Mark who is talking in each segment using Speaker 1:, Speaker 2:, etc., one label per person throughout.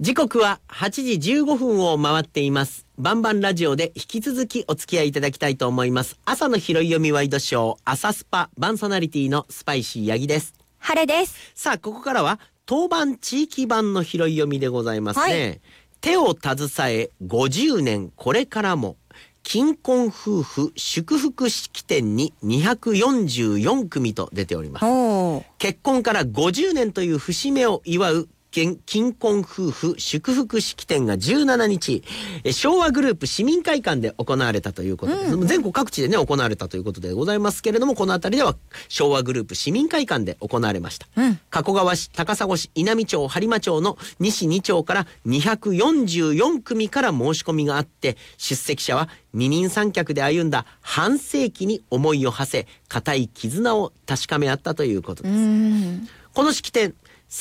Speaker 1: 時刻は8時15分を回っています。バンバンラジオで引き続きお付き合いいただきたいと思います。朝の拾い読みワイドショー朝スパバンソナリティのスパイシーヤギです。
Speaker 2: 晴れです。
Speaker 1: さあここからは当番地域版の拾い読みでございますね、はい、手を携え50年これからも金婚夫婦祝福式典に244組と出ております。結婚から50年という節目を祝う金婚夫婦祝福式典が17日昭和グループ市民会館で行われたということです、全国各地でね行われたということでございますけれども、この辺りでは昭和グループ市民会館で行われました、加古川市、高砂市、稲美町、播磨町の西2町から244組から申し込みがあって、出席者は二人三脚で歩んだ半世紀に思いを馳せ固い絆を確かめ合ったということです。この式典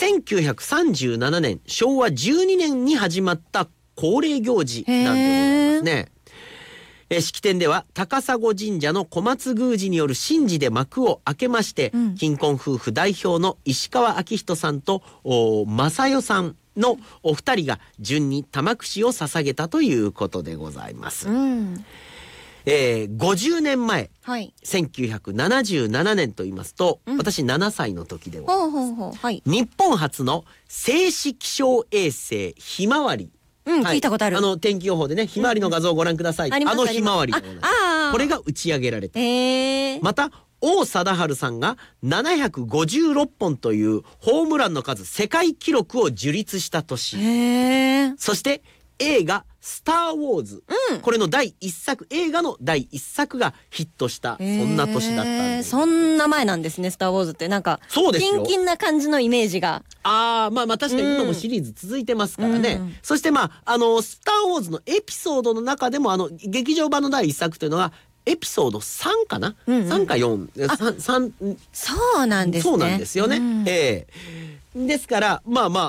Speaker 1: 1937年昭和12年に始まった恒例行事なんでございますね。式典では高砂神社の小松宮司による神事で幕を開けまして、金婚夫婦代表の石川明人さんと正代さんのお二人が順に玉串を捧げたということでございます。50年前、1977年と言いますと、私7歳の時でございます。日本初の静止気象衛星ひまわり、
Speaker 2: 聞いたことある。
Speaker 1: 天気予報でね、ひまわりの画像をご覧ください。ひまわりでございます。これが打ち上げられた。また王貞治さんが756本というホームランの数世界記録を樹立した年。そして映画スター・ウォーズ、これの映画の第一作がヒットしたそんな年だったんです。
Speaker 2: そんな前なんですね。スター・ウォーズってなんか
Speaker 1: そうですよ、
Speaker 2: キンキンな感じのイメージが。
Speaker 1: まあ確かに今もシリーズ続いてますからね、そしてスター・ウォーズのエピソードの中でも劇場版の第一作というのがエピソード3かな、3か4、3、
Speaker 2: そうなんですね。
Speaker 1: そうなんですよね、ですから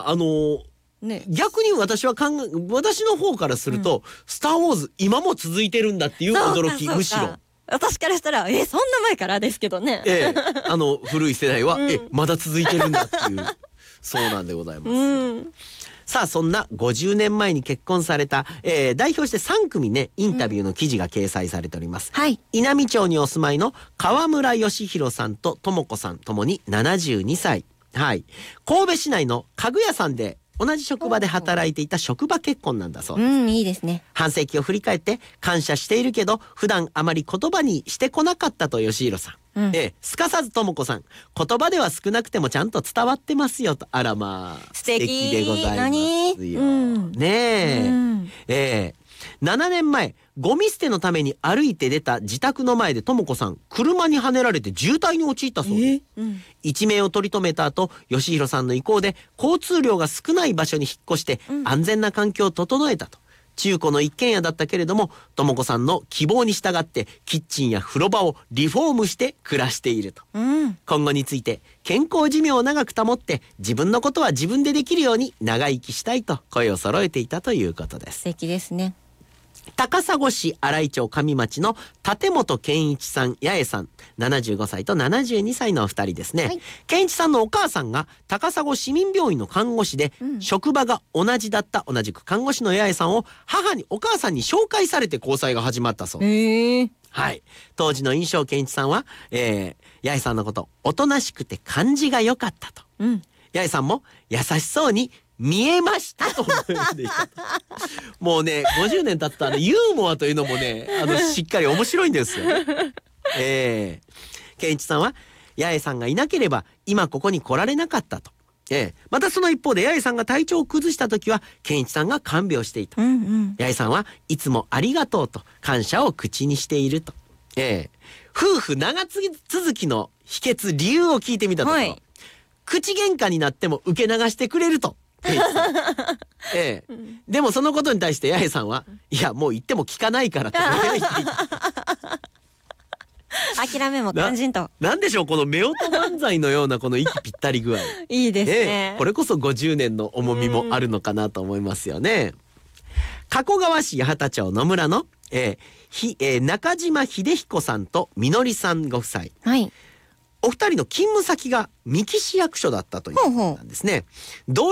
Speaker 1: 逆に私の方からすると、スター・ウォーズ今も続いてるんだっていう驚き。むしろ
Speaker 2: 私からしたらそんな前からですけどね、
Speaker 1: 古い世代は、まだ続いてるんだっていうそうなんでございます、さあそんな50年前に結婚された、代表して3組ねインタビューの記事が掲載されております、稲美町にお住まいの川村義弘さんと智子さんともに72歳、神戸市内の家具屋さんで同じ職場で働いていた職場結婚なんだそうです。
Speaker 2: いいですね。
Speaker 1: 半世紀を振り返って感謝しているけど普段あまり言葉にしてこなかったと義弘さん、すかさず智子さん、言葉では少なくてもちゃんと伝わってますよと。あらまあ素敵でございますよ、ねえ、7年前ゴミ捨てのために歩いて出た自宅の前で智子さん車にはねられて渋滞に陥ったそうです、一命を取り留めた後、義弘さんの意向で交通量が少ない場所に引っ越して安全な環境を整えたと。中古の一軒家だったけれども智子さんの希望に従ってキッチンや風呂場をリフォームして暮らしていると、今後について健康寿命を長く保って自分のことは自分でできるように長生きしたいと声を揃えていたということです。
Speaker 2: 素敵ですね。
Speaker 1: 高砂市新井町上町の立本健一さん、八重さん、75歳と72歳のお二人ですね、健一さんのお母さんが高砂市民病院の看護師で、職場が同じだった同じく看護師の八重さんをお母さんに紹介されて交際が始まったそうです。当時の印象、健一さんは、八重さんのことおとなしくて感じが良かったと、八重さんも優しそうに見えましたと思っていたともうね50年経ったユーモアというのもねしっかり面白いんですよ、健一さんは八重さんがいなければ今ここに来られなかったと、またその一方で八重さんが体調を崩した時は健一さんが看病していた、八重さんはいつもありがとうと感謝を口にしていると、夫婦長続きの秘訣理由を聞いてみたところ、口喧嘩になっても受け流してくれるとでもそのことに対して八重さんはいやもう言っても聞かないからと
Speaker 2: 諦めも肝心と。
Speaker 1: なんでしょうこの夫婦漫才のようなこの息ぴったり具合
Speaker 2: いいですね、
Speaker 1: これこそ50年の重みもあるのかなと思いますよね。加古川市八幡町野村の、中島秀彦さんとみのりさんご夫妻、お二人の勤務先が三木市役所だったということなんですね。